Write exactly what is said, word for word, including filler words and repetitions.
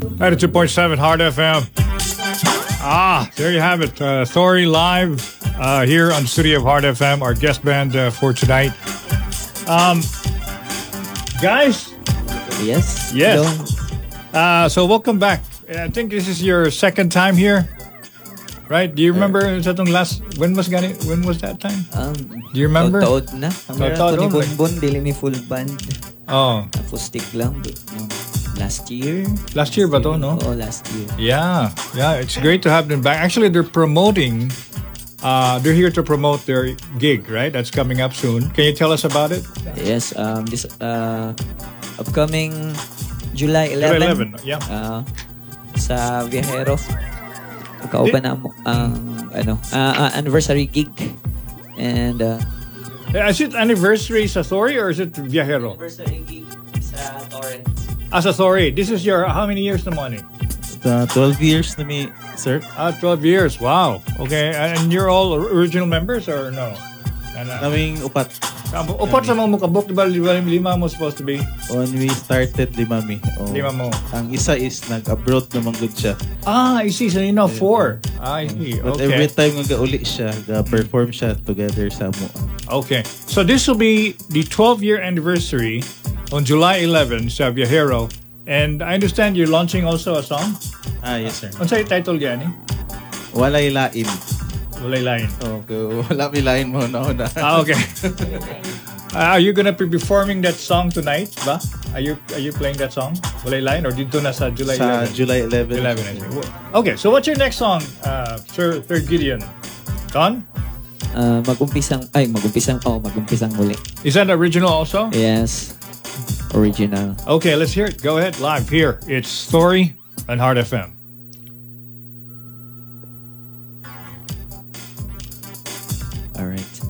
ninety-two point seven Hard F M. Ah, there you have it. Uh, Thori live uh, here on the studio of Hard F M, our guest band uh, for tonight. Um, guys? Yes. Yes. Hello. Uh, so welcome back. I think this is your second time here, right? Do you remember sa tong last, when was gani, when was that time? Um, Do you remember? Taod na. Ang meron Taod ko ni only. Bonbon, dili mi full band. Oh, Acoustic lang. Um, last year. last year ba to, no? Oo, last year. Yeah, yeah, it's great to have them back. Actually, they're promoting, uh, they're here to promote their gig, right? That's coming up soon. Can you tell us about it? Yes, um, this uh, upcoming July July eleventh. eleventh, yeah. Uh, sa Viajero. Kauban na mo ang ano, uh, uh, anniversary gig. And uh, Is it anniversary sa Thori or is it Viajero? anniversary gig sa Torrent. Ah, sa Thori. This is your, how many years na money? Uh, twelve years na mi, sir. Ah, twelve years. Wow. Okay, and you're all original members or no? And, uh, Naming upat. upat sa mga mukabok, diba lima, lima mo supposed to be? When we started, lima mi. Oh. Lima mo. Ang isa is nag-abroad naman good siya. Ah, I see. So you know four. Ah, I see. But Okay. every time nga uli siya, ga-perform siya together sa mo. Okay. So this will be the twelve-year anniversary on July eleventh sa Viajero. And I understand you're launching also a song? Ah, yes, sir. Ano sa'yo title yan eh? Walay lain. Walay Lain. Okay, wala mi lain mo na una. Ah, okay. Uh, are you gonna be performing that song tonight, ba? Are you are you playing that song? Walay Lain or dito na sa July Sa eleventh? July eleventh. eleven, I think. Okay, so what's your next song, uh, Sir Sir Gideon? Don? Uh, mag-umpisang, ay, mag-umpisang, oh, mag-umpisang muli. Is that original also? Yes. Original. Okay, let's hear it. Go ahead, live here. It's Story on Hard F M. All right.